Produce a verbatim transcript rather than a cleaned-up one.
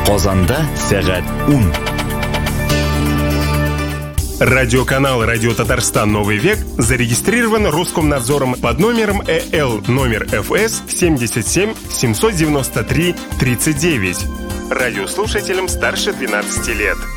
Казанда сәгать ун. Радиоканал «Радио Татарстан. Новый век» зарегистрирован Роскомнадзором под номером Э Л номер Ф С семьдесят семь семьсот девяносто три тридцать девять. Радиослушателям старше двенадцати лет.